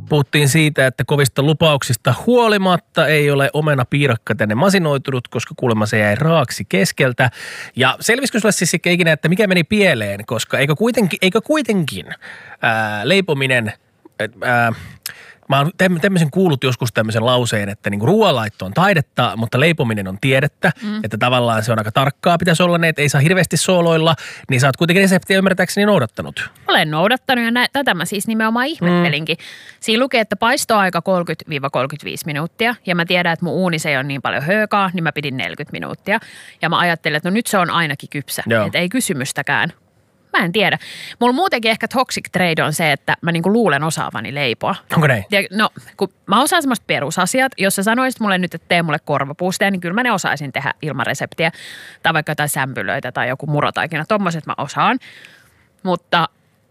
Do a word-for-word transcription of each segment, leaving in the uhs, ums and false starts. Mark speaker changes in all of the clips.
Speaker 1: Puhuttiin siitä, että kovista lupauksista huolimatta ei ole omenapiirakka tänne masinoitunut, koska kuulemma se jäi raaksi keskeltä. Ja selvisikö sulle siis ikinä, että mikä meni pieleen, koska eikö kuitenkin, eikö kuitenkin ää, leipominen... Ää, Mä oon tämmöisen kuullut joskus tämmöisen lauseen, että niinku ruoanlaitto on taidetta, mutta leipominen on tiedettä. Mm. Että tavallaan se on aika tarkkaa, pitäisi olla ne, että ei saa hirveästi sooloilla. Niin sä oot kuitenkin reseptiä ymmärtääkseni noudattanut.
Speaker 2: Olen noudattanut ja nä- tätä mä siis nimenomaan ihmettelinkin. Mm. Siinä lukee, että paistoaika kolmekymmentä kolmekymmentäviisi minuuttia. Ja mä tiedän, että mun uunis ei ole niin paljon höökaa, niin mä pidin neljäkymmentä minuuttia. Ja mä ajattelin, että no nyt se on ainakin kypsä. Että ei kysymystäkään. Mä en tiedä. Mulla muutenkin ehkä toxic trade on se, että mä niinku luulen osaavani leipoa.
Speaker 1: Onko näin?
Speaker 2: Ja, no, kun mä osaan semmoista perusasiat. Jos sä sanoisit mulle nyt, että tee mulle korvapuusteja, niin kyllä mä ne osaisin tehdä ilman reseptiä. Tai vaikka jotain sämpylöitä tai joku murotaikina. Tommoset mä osaan. Mutta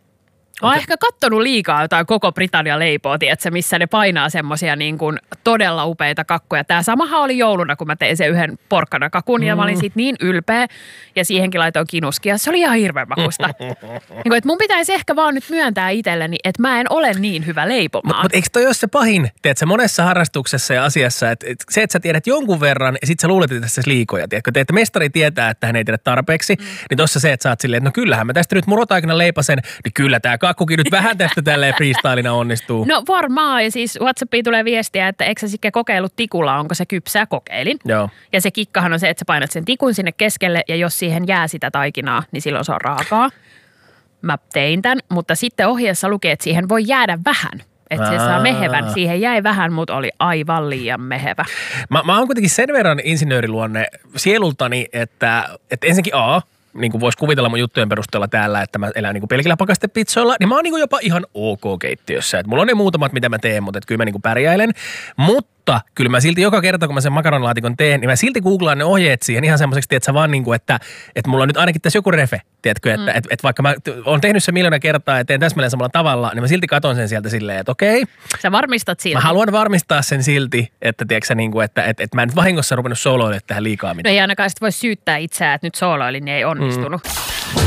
Speaker 2: mä oon ehkä kattonut liikaa jotain koko Britannia leipoa, tiedätkö, missä ne painaa semmosia niin kuin todella upeita kakkuja. Tää samahan oli jouluna, kun mä tein sen yhden porkkanakakun mm. ja mä olin siitä niin ylpeä ja siihenkin laitoin kinuskia. Se oli ihan hirveän makusta. niin kuin, että mun pitäisi ehkä vaan nyt myöntää itselleni, että mä en ole niin hyvä leipomaan.
Speaker 1: Mutta eikö toi ole se pahin, tiedätkö, monessa harrastuksessa ja asiassa, että et se, että sä tiedät jonkun verran ja sit sä luulet, että tässä liikoja, tiedätkö, te, että mestari tietää, että hän ei tiedä tarpeeksi, mm. niin tossa se, että sä oot silleen, että no kyllähän mä tästä nyt murotaikina leipasen, niin kyllä tää kakkukin nyt vähän tästä tälleen freestylina onnistuu.
Speaker 2: No varmaan, ja siis WhatsAppiin tulee viestiä, että eikö sä sitten kokeillut tikulla, onko se kypsää, kokeilin.
Speaker 1: Joo.
Speaker 2: Ja se kikkahan on se, että sä painat sen tikun sinne keskelle, ja jos siihen jää sitä taikinaa, niin silloin se on raakaa. Mä tein tämän, mutta sitten ohjeessa lukee, että siihen voi jäädä vähän. Että se saa mehevän. Siihen jäi vähän, mutta oli aivan liian mehevä.
Speaker 1: Mä, mä oon kuitenkin sen verran insinööriluonne sielultani, että, että ensinnäkin A, niin kuin voisi kuvitella mun juttujen perusteella täällä, että mä elän niin kuin pelkillä pakastepizzoilla, niin mä oon niin kuin jopa ihan ok keittiössä. Et mulla on ne muutamat, mitä mä teen, mutta et kyllä mä niin kuin pärjäilen. Mutta kyllä mä silti joka kerta, kun mä sen makaronilaatikon teen, niin mä silti googlaan ne ohjeet siihen ihan semmoiseksi, että sä vaan niin kuin, että, että mulla on nyt ainakin tässä joku refe, tiedätkö, että mm. et, et vaikka mä oon tehnyt sen miljoona kertaa ja teen täsmälleen samalla tavalla, niin mä silti katon sen sieltä silleen, että okei.
Speaker 2: Sä varmistat silti.
Speaker 1: Mä haluan varmistaa sen silti, että tiedätkö niin kuin, että, että, että mä en nyt vahingossa ruvennut sooloille tähän liikaa mitään.
Speaker 2: No ei ainakaan sit voi syyttää itseään, että nyt sooloilin, niin ei onnistunut. Mm.